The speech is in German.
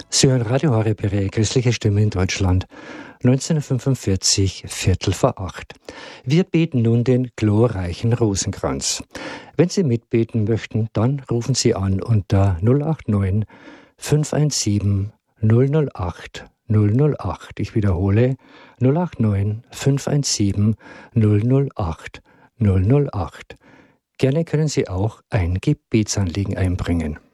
Sie hören Radio Horeb, christliche Stimme in Deutschland, 1945, 7:45. Wir beten nun den glorreichen Rosenkranz. Wenn Sie mitbeten möchten, dann rufen Sie an unter 089 517 008 008. Ich wiederhole 089 517 008 008. Gerne können Sie auch ein Gebetsanliegen einbringen.